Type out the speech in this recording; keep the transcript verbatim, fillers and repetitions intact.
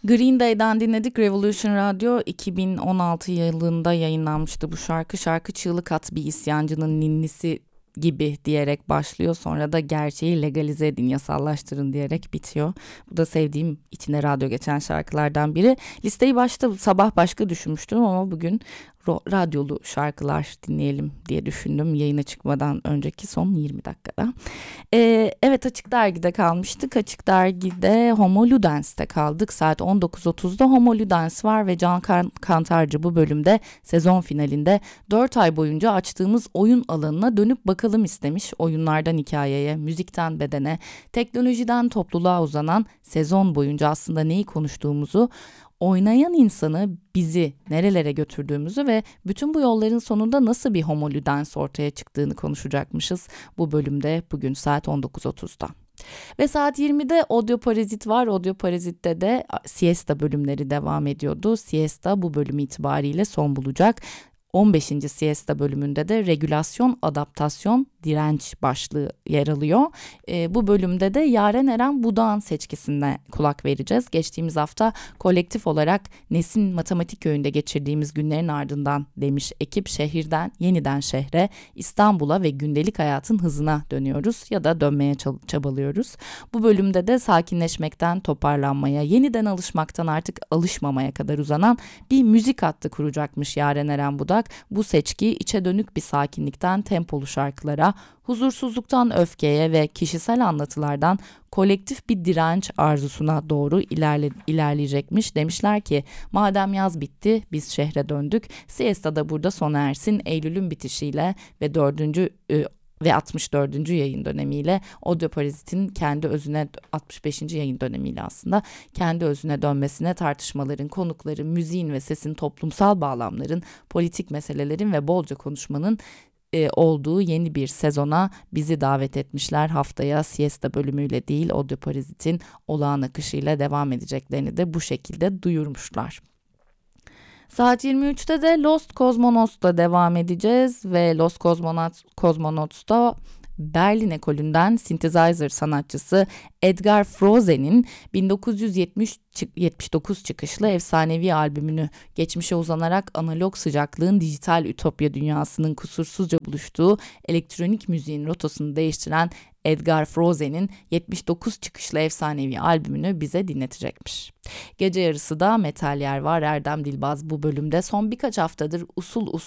Green Day'den dinledik. Revolution Radio iki bin on altı yılında yayınlanmıştı bu şarkı. Şarkı çığlık at bir isyancının ninnisi gibi diyerek başlıyor. Sonra da gerçeği legalize edin, yasallaştırın diyerek bitiyor. Bu da sevdiğim, içine radyo geçen şarkılardan biri. Listeyi başta sabah başka düşünmüştüm ama bugün ro- radyolu şarkılar dinleyelim diye düşündüm. Yayına çıkmadan önceki son yirmi dakikada. Ee, evet, Açık Dergi'de kalmıştık. Açık Dergi'de Homo Ludens'te kaldık. Saat on dokuz otuzda Homo Ludens var ve Can Kan- Kantarcı bu bölümde sezon finalinde dört ay boyunca açtığımız oyun alanına dönüp bakalım istemiş. Oyunlardan hikayeye, müzikten bedene, teknolojiden topluluğa uzanan sezon boyunca aslında neyi konuştuğumuzu, oynayan insanı, bizi nerelere götürdüğümüzü ve bütün bu yolların sonunda nasıl bir Homo Ludens ortaya çıktığını konuşacakmışız bu bölümde bugün saat on dokuz otuzda. Ve saat yirmide Audio Parazit var. Audio Parazit'te de Siesta bölümleri devam ediyordu. Siesta bu bölüm itibariyle son bulacak. on beşinci Siesta bölümünde de regülasyon, adaptasyon, direnç başlığı yer alıyor. E, bu bölümde de Yaren Eren Budak'ın seçkisine kulak vereceğiz. Geçtiğimiz hafta kolektif olarak Nesin Matematik Köyü'nde geçirdiğimiz günlerin ardından demiş ekip, şehirden yeniden şehre, İstanbul'a ve gündelik hayatın hızına dönüyoruz ya da dönmeye çabalıyoruz. Bu bölümde de sakinleşmekten toparlanmaya, yeniden alışmaktan artık alışmamaya kadar uzanan bir müzik hattı kuracakmış Yaren Eren Budak. Bu seçki içe dönük bir sakinlikten tempolu şarkılara, huzursuzluktan öfkeye ve kişisel anlatılardan kolektif bir direnç arzusuna doğru ilerle, ilerleyecekmiş. Demişler ki madem yaz bitti biz şehre döndük. Siesta da burada sona ersin. Eylül'ün bitişiyle ve dördüncü e, ve altmış dördüncü yayın dönemiyle Audio Parazit'in kendi özüne, altmış beşinci yayın dönemiyle aslında kendi özüne dönmesine, tartışmaların, konukların, müziğin ve sesin, toplumsal bağlamların, politik meselelerin ve bolca konuşmanın e, olduğu yeni bir sezona bizi davet etmişler. Haftaya Siesta bölümüyle değil, Audio Parazit'in olağan akışıyla devam edeceklerini de bu şekilde duyurmuşlar. Saat yirmi üçte de Lost Cosmonauts'la devam edeceğiz ve Lost Cosmonauts, Cosmonauts'ta Berlin ekolünden synthesizer sanatçısı Edgar Froese'nin bin dokuz yüz yetmiş dokuz çıkışlı efsanevi albümünü geçmişe uzanarak analog sıcaklığın dijital ütopya dünyasının kusursuzca buluştuğu elektronik müziğin rotasını değiştiren Edgar Froese'nin yetmiş dokuz çıkışlı efsanevi albümünü bize dinletecekmiş. Gece yarısı da metal yer var. Erdem Dilbaz bu bölümde son birkaç haftadır usul usul